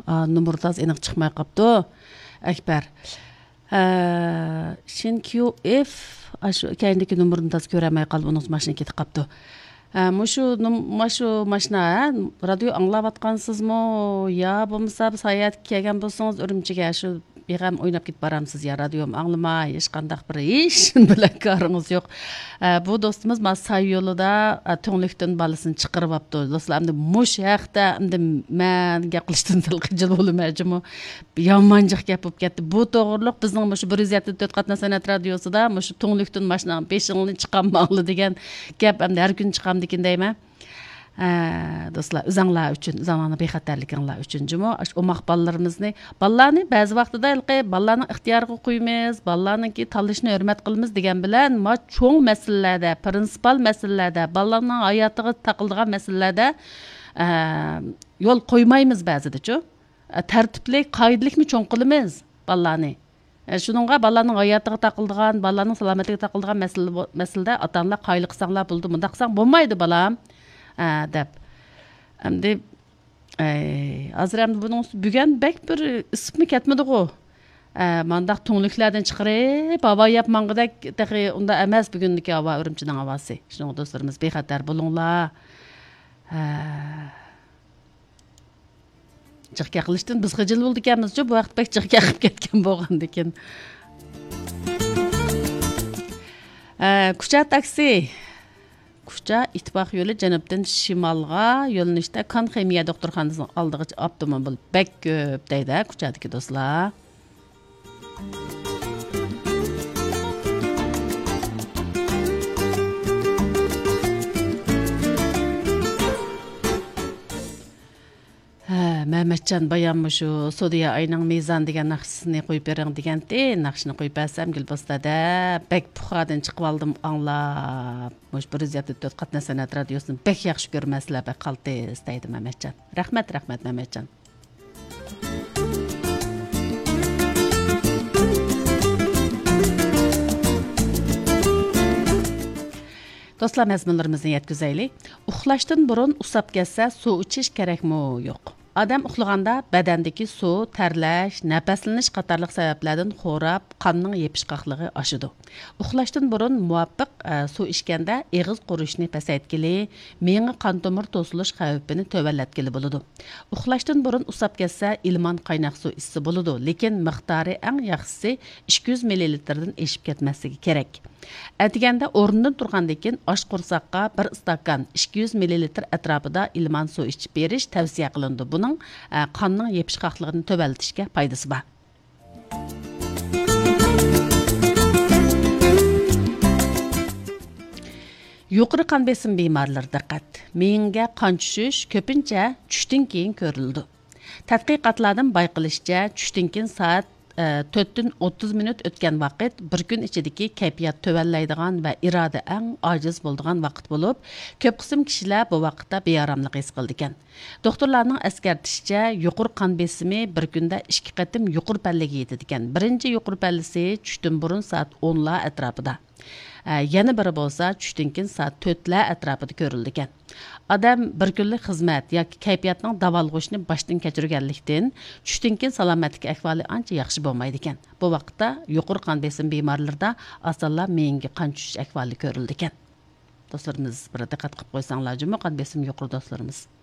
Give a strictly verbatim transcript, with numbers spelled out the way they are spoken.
Numurtaz aniq chiqmay qopdi. Akbar. Shin Q F shu keyindagi numurni taz ko'ramay qolib, uning mashina ketib qopdi. Mushu mushu mashina radio anglayotgansizmi yo bo'lmasa sayohatga kelgan bo'lsangiz Urumchiga shu beg'am o'ynab ketib boramsiz ya radiom anglamay hech qanday bir ish bilan koringiz yo'q. Bu do'stimiz mas say yo'lida to'nglikdan bolasini chiqarib olibdi. Do'stlar, endi mush haqda endi men gap qilishdan tilqijil bo'lmayjimi? Yomonjiq gap bo'lib ketdi. Bu to'g'riliq bizning mushu bir yuz yetmish to'rt qatna san'at radiosida mushu to'nglikdan mashinaning beshinni chiqarmaqli degan gap endi har kun chiqamdikin deyman. Do'stlar, o'zinglar uchun, zamonning bexatarliginglar uchun jimo, o'maq bolalarimizni, bolalarni ba'zi vaqtida ilqi bolalarning ixtiyoriga qo'ymaymiz, bolalarningki tanlashni hurmat qilamiz degan bilan, ma cho'ng masalalarda, prinsipal masalalarda, bolalarning hayotiga taqildigan masalalarda yo'l qo'ymaymiz ba'zida-chu. Tartibli, qoidalikmi cho'ng qilamiz bolalarni. Shuningga bolalarning hayotiga taqildigan, bolalarning salomatligiga taqildigan masalada ota-onalar qoyil qilsanglar bo'ldi, bundaq qilsang bo'lmaydi bolam. deb. Endi hozir ham buning bugun bek bir ismi ketmadi-ku. Mandaq to'ngliklardan chiqarib, havo yapmang'idak taxi unda emas bugünkü havo Urumchining havosi. Shuning do'stlarimiz bexatar bo'linglar. Chiqqa qilishdan biz xijil bo'ldi ekanmiz-ku, bu vaqt bek chiqqa qilib ketgan bo'lgandikin. Kucha taksi Kucha ittifoq yo'li janubdan shimolga yo'linishda Kan ximiya doktorxonasining oldiga avtomobil bek ko'p deydi Kuchadagi do'stlar. Mehmetcan bayanmı şu Sodiya ayının mezan degan naqshini qo'yib bering deganda, naqshini qo'yib bersam Gulbostada bek puxadan chiqib oldim anglab. Mush bir yuz yetmish to'rt qatna san'at radiosini bek yaxshi ko'rmaslar, bek qaltis deydi Mehmetcan. Rahmat, rahmat Mehmetcan. Do'stlar, mazmunlarimizni yetkazaylik. Uxlashdan burun usab kelsa suv ichish kerakmi, yo'q? Adam uxlaganda badandagi suv, terlash, nafaslanish qatorliq sabablardan xo'rab, qonning yepishqoqligi oshadi. Uxlashdan burun muvofiq suv ichganda eg'iz qurishni pasaytgili, miya qon tomir to'silish xavfini tovanlatgili bo'ladi. Uxlashdan burun usab kelsa ilmon qaynoq suv ichsa bo'ladi, lekin miqdori eng yaxshisi ikki yuz millilitrdan eshib ketmasligi kerak. Atiganda o'rnidan turgandan keyin osh qursaqqa bir stakan ikki yuz millilitr atrofida ilmon suv ichib berish tavsiya qilindi. Buning qonning yepishqoqligini tovanlatishga foydasi bor. Yuqori qon besim bemorlari diqqat. Miyanga qon tushish ko'pincha tushdan keyin ko'rildi. Tadqiqotlardan bayqilishicha, tushdan keyin soat to'rtdan o'ttiz minut o'tgan vaqt bir kun ichidagi kayfiyat tovanlaydigan va iroda eng ojiz bo'ladigan vaqt bo'lib, ko'p qism kishilar bu vaqtda bearomlik his qildi ekan. Doktorlarning eskartishicha, yuqori qon besimi bir kunda ikki qatim yuqori pallaga yetadi ekan. Birinchi yuqori pallasi tushdan burun soat o'nlar atrofida. Yana biri bo'lsa tushdan keyin soat to'rtlar atrofida ko'rildi ekan. Adam bir kunlik xizmat yoki kayfiyatning davolg'ishni boshdan kechirganlikdan tushdan keyin salomatlik ahvoli ancha yaxshi bo'lmaydi ekan. Bu vaqtda yuqori qon besim bemorlarida asonlar miyanga qon tushish ahvoli ko'rildi ekan. Do'stlarimiz bir diqqat qilib qo'ysanglar, jumla qon besim yuqori do'stlarimiz.